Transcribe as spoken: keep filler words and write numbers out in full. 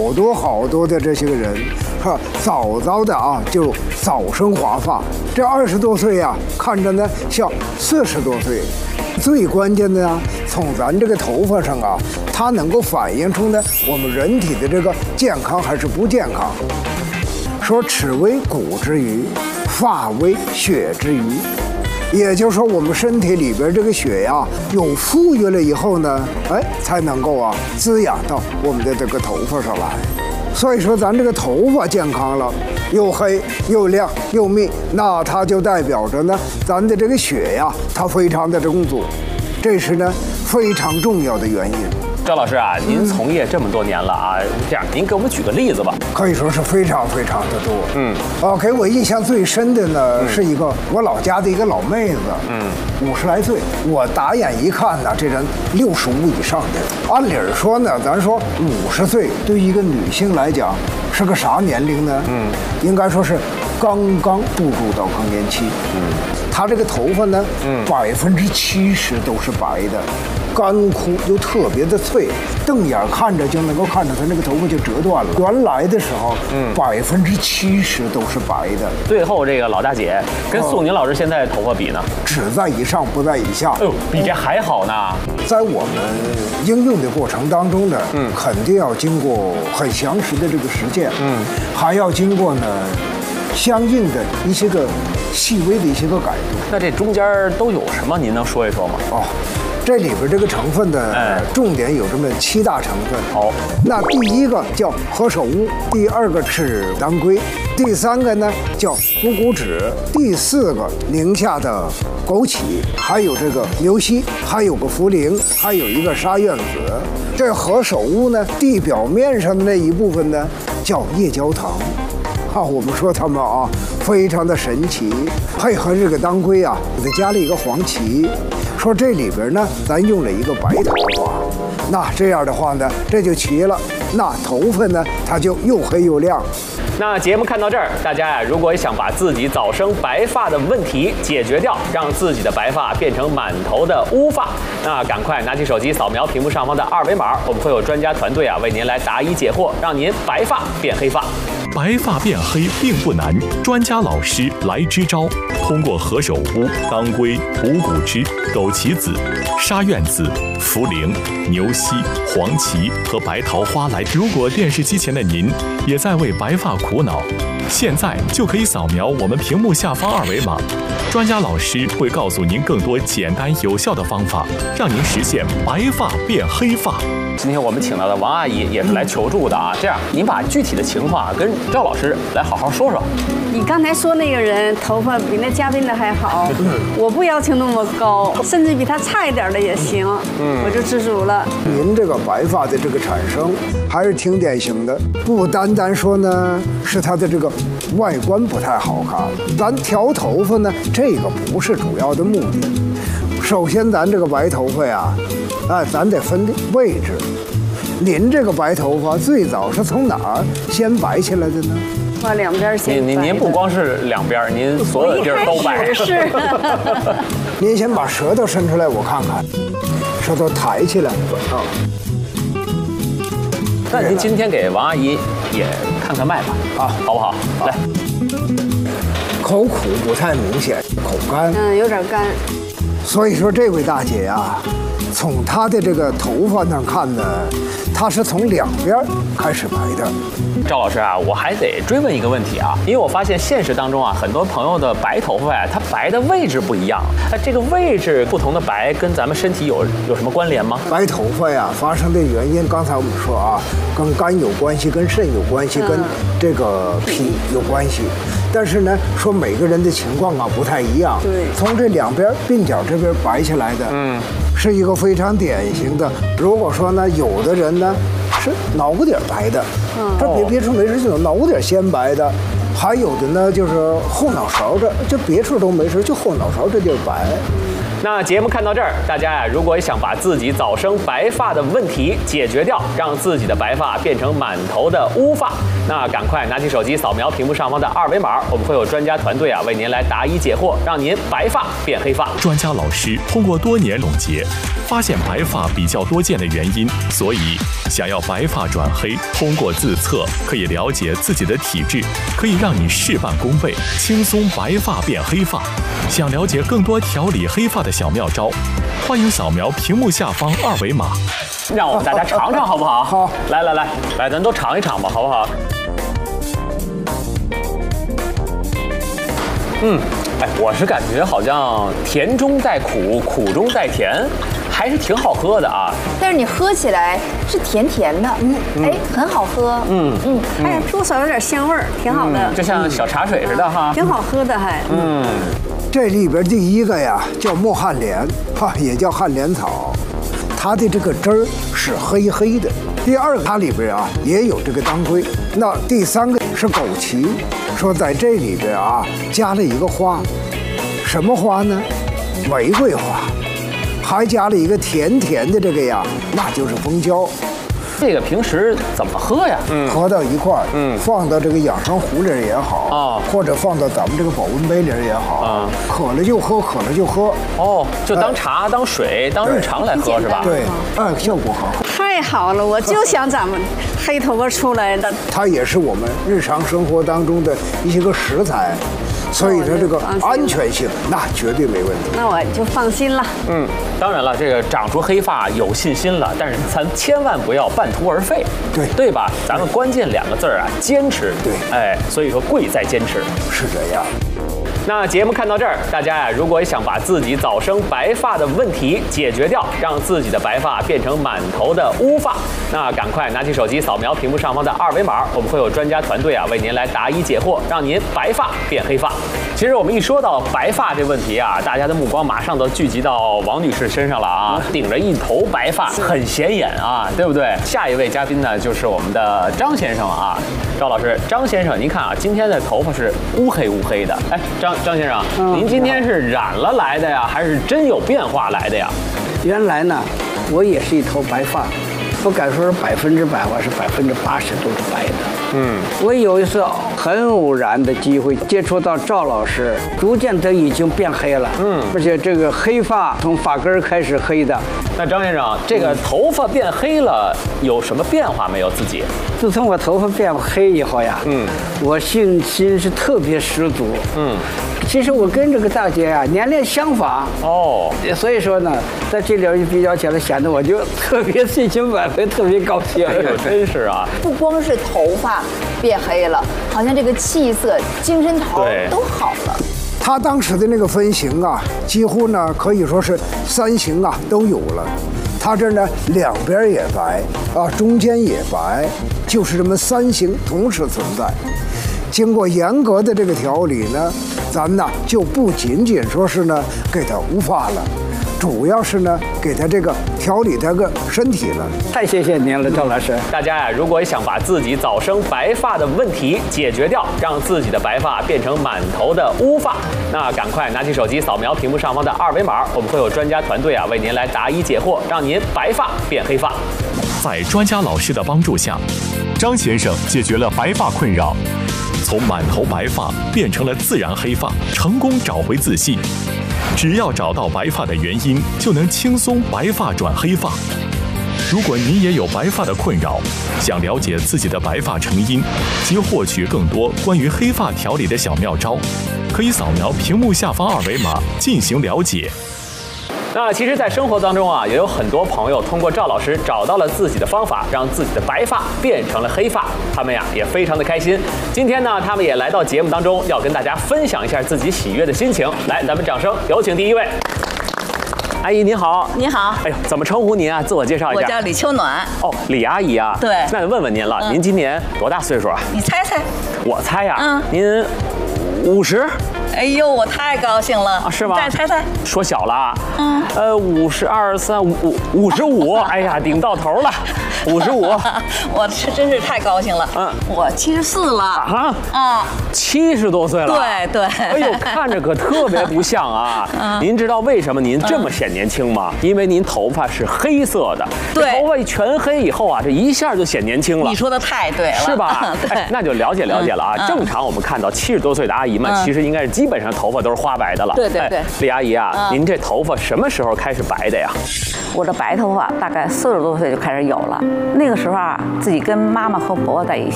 好多好多的这些个人，哈，早早的啊就早生华发。这二十多岁呀、啊，看着呢像四十多岁。最关键的呀，从咱这个头发上啊，它能够反映出呢我们人体的这个健康还是不健康。说齿为骨之余，发为血之余。也就是说，我们身体里边这个血呀，有富裕了以后呢，哎，才能够啊滋养到我们的这个头发上来。所以说，咱这个头发健康了，又黑又亮又密，那它就代表着呢，咱的这个血呀，它非常的充足，这是呢非常重要的原因。 赵老师啊，您从业这么多年了啊，这样您给我们举个例子吧。 可以说是非常非常的多。 嗯， 啊，给我印象最深的呢、嗯、是一个我老家的一个老妹子，嗯，五十来岁，我打眼一看呢，这人六十五以上的。按理儿说呢，咱说五十岁对于一个女性来讲是个啥年龄呢？嗯，应该说是刚刚步入到更年期。嗯，她这个头发呢，嗯，百分之七十都是白的。干枯又特别的脆，瞪眼看着就能够看着它那个头发就折断了。原来的时候，嗯，百分之七十都是白的。 最后这个老大姐跟宋宁老师现在头发比呢， 只在以上不在以下。 哎呦，比这还好呢。 在我们应用的过程当中呢，嗯，肯定要经过很详实的这个实践，嗯，还要经过呢相应的一些个细微的一些个改动。 那这中间都有什么？您能说一说吗？ 哦。这里边这个成分的重点有这么七大成分。 好， 那第一个叫何首乌，第二个是当归，第三个呢叫补骨脂，第四个宁夏的枸杞，还有这个牛膝，还有个茯苓，还有一个沙苑子。这何首乌呢，地表面上的那一部分呢叫夜焦糖。啊，我们说它们啊非常的神奇，配合这个当归啊，给它加了一个黄芪。说这里边呢，咱用了一个白头发，那这样的话呢，这就齐了。那头发呢，它就又黑又亮。 那节目看到这儿，大家呀，如果想把自己早生白发的问题解决掉，让自己的白发变成满头的乌发，那赶快拿起手机扫描屏幕上方的二维码，我们会有专家团队啊为您来答疑解惑，让您白发变黑发。 白发变黑并不难，专家老师来支招。通过何首乌、当归、补骨脂、枸杞子、沙苑子、茯苓、牛膝、黄芪和白桃花来。如果电视机前的您也在为白发苦恼，现在就可以扫描我们屏幕下方二维码，专家老师会告诉您更多简单有效的方法，让您实现白发变黑发。 今天我们请到的王阿姨也是来求助的啊，这样您把具体的情况跟赵老师来好好说说。 你刚才说那个人头发比那嘉宾的还好，我不要求那么高，甚至比他差一点的也行，嗯，我就知足了。 您这个白发的这个产生还是挺典型的，不单单说呢是他的这个外观不太好看，咱调头发呢这个不是主要的目的。首先咱这个白头发呀，哎，咱得分位置。您这个白头发最早是从哪儿先白起来的呢？ 把两边先白。 您您您不光是两边，您所有的地儿都白。 是。 您先把舌头伸出来，我看看，舌头抬起来啊。 那您今天给王阿姨也看看脉吧，啊，好不好？来。 口苦不太明显，口干。 嗯，有点干。 所以说这位大姐呀，从她的这个头发上看呢，她是从两边开始白的。 赵老师啊，我还得追问一个问题啊，因为我发现现实当中啊，很多朋友的白头发呀，它白的位置不一样。那这个位置不同的白，跟咱们身体有有什么关联吗？ 白头发呀，发生的原因，刚才我们说啊，跟肝有关系，跟肾有关系，跟这个脾有关系。但是呢，说每个人的情况啊不太一样。 对， 从这两边鬓角这边白起来的，嗯，是一个非常典型的。如果说呢，有的人呢是脑瓜顶白的，嗯，这别别处没事，就有脑瓜顶先白的，还有的呢就是后脑勺这，就别处都没事，就后脑勺这地儿白。 那节目看到这儿，大家呀，如果想把自己早生白发的问题解决掉，让自己的白发变成满头的乌发，那赶快拿起手机扫描屏幕上方的二维码，我们会有专家团队啊为您来答疑解惑，让您白发变黑发。 专家老师通过多年总结，发现白发比较多见的原因，所以想要白发转黑，通过自测可以了解自己的体质，可以让你事半功倍，轻松白发变黑发。想了解更多调理黑发的小妙招，欢迎扫描屏幕下方二维码， 让我们大家尝尝好不好？ 好， 来来来来，咱都尝一尝吧，好不好？嗯，哎，我是感觉好像甜中带苦，苦中带甜，还是挺好喝的啊。 但是你喝起来是甜甜的，嗯，哎，很好喝，嗯嗯，哎，多少有点香味儿，挺好的， 就像小茶水似的哈， 挺好喝的还。 嗯， 这里边第一个呀叫墨旱莲，哈，也叫旱莲草，它的这个汁儿是黑黑的。第二个，它里边啊也有这个当归。那第三个是枸杞，说在这里边啊加了一个花，什么花呢？玫瑰花，还加了一个甜甜的这个呀，那就是蜂胶。 这个平时怎么喝呀？ 嗯，合到一块儿，嗯，放到这个养生壶里也好啊，或者放到咱们这个保温杯里也好啊，渴了就喝，渴了就喝。 哦，就当茶、当水、当日常来喝是吧？ 对，哎，效果好。 太好了，我就想咱们黑头发出来的。 它也是我们日常生活当中的一些个食材，所以说这个安全性那绝对没问题。 那我就放心了。 嗯，当然了，这个长出黑发有信心了，但是咱千万不要半途而废， 对对吧？咱们关键两个字儿啊，坚持。 对， 哎，所以说贵在坚持。 是这样。 那节目看到这儿，大家呀，如果想把自己早生白发的问题解决掉，让自己的白发变成满头的乌发，那赶快拿起手机扫描屏幕上方的二维码，我们会有专家团队啊为您来答疑解惑，让您白发变黑发。其实我们一说到白发这问题啊，大家的目光马上都聚集到王女士身上了啊，顶着一头白发，很显眼啊，对不对？下一位嘉宾呢，就是我们的张先生啊，赵老师，张先生，您看啊，今天的头发是乌黑乌黑的，哎，张。张先生，嗯、您今天是染了来的呀，还是真有变化来的呀？ 原来呢，我也是一头白发，不敢说是百分之百，我是百分之八十都是白的。嗯，我有一次很偶然的机会接触到赵老师，逐渐他已经变黑了。嗯，而且这个黑发从发根开始黑的。 那张先生，这个头发变黑了，有什么变化没有？自己？ 自从我头发变黑以后呀，嗯，我信心是特别十足。嗯。其实我跟这个大姐啊年龄相仿哦，所以说呢，在这里比较起来，显得我就特别信心满分，特别高兴。 哎呦，真是啊！ 不光是头发变黑了，好像这个气色、精神头都好了。 他当时的那个分型啊，几乎呢可以说是三型啊都有了。他这呢两边也白啊，中间也白，就是这么三型同时存在。经过严格的这个调理呢，咱呢就不仅仅说是呢给他乌发了，主要是呢给他这个调理他个身体了。 太谢谢您了，赵老师。 大家呀，如果想把自己早生白发的问题解决掉，让自己的白发变成满头的乌发，那赶快拿起手机扫描屏幕上方的二维码，我们会有专家团队啊为您来答疑解惑，让您白发变黑发。 在专家老师的帮助下，张先生解决了白发困扰，从满头白发变成了自然黑发，成功找回自信。只要找到白发的原因，就能轻松白发转黑发。如果你也有白发的困扰，想了解自己的白发成因及获取更多关于黑发调理的小妙招，可以扫描屏幕下方二维码进行了解。 那其实，在生活当中啊，也有很多朋友通过赵老师找到了自己的方法，让自己的白发变成了黑发。他们呀也非常的开心。今天呢，他们也来到节目当中，要跟大家分享一下自己喜悦的心情。来，咱们掌声有请第一位。阿姨您好。 您好。 哎呦，怎么称呼您啊？自我介绍一下。 我叫李秋暖。 哦，李阿姨啊。 对。 那就问问您了，嗯、您今年多大岁数啊？ 你猜猜。 我猜呀、啊。 嗯。 您五十。 哎呦，我太高兴了啊，是吗？ 再猜猜， 说小了啊， 嗯， 呃，五十二三五五五十五，哎呀，顶到头了，五十五， 我是真是太高兴了。 嗯， 我七十四了啊啊， 七十多岁了， 对对。 哎呦，看着可特别不像啊。 嗯， 您知道为什么您这么显年轻吗？因为您头发是黑色的， 对， 头发全黑以后啊，这一下就显年轻了。 你说的太对了， 是吧？ 对， 那就了解了解了啊。正常我们看到七十多岁的阿姨们，其实应该是基本上头发都是花白的了。 对对对， 李阿姨啊，您这头发什么时候开始白的呀？ 我的白头发大概四十多岁就开始有了，那个时候啊，自己跟妈妈和婆婆在一起。